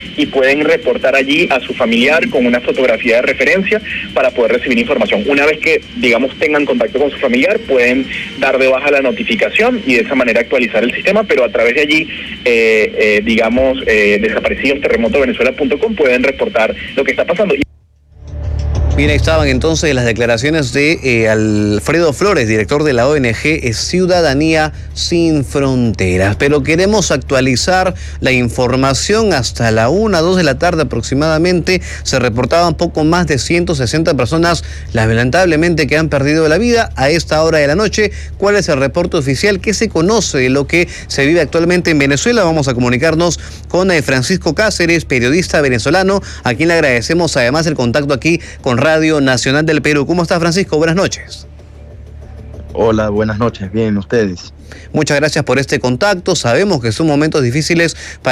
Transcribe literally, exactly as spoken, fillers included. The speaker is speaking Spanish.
y pueden reportar allí a su familiar con una fotografía de referencia para poder recibir información. Una vez que, digamos, tengan contacto con su familiar, pueden dar de baja la notificación y de esa manera actualizar el sistema, pero a través de allí, eh, eh, digamos, eh, desaparecidos terremoto venezuela punto com pueden reportar lo que está pasando. Bien, ahí estaban entonces las declaraciones de eh, Alfredo Flores, director de la O N G Ciudadanía Sin Fronteras. Pero queremos actualizar la información. Hasta la una, dos de la tarde aproximadamente se reportaban poco más de ciento sesenta personas, lamentablemente, que han perdido la vida a esta hora de la noche. ¿Cuál es el reporte oficial? ¿Qué se conoce de lo que se vive actualmente en Venezuela? Vamos a comunicarnos con eh, Francisco Cáceres, periodista venezolano, a quien le agradecemos además el contacto aquí con Radio Nacional del Perú. ¿Cómo está, Francisco? Buenas noches. Hola, buenas noches. Bien, ¿ustedes? Muchas gracias por este contacto. Sabemos que son momentos difíciles para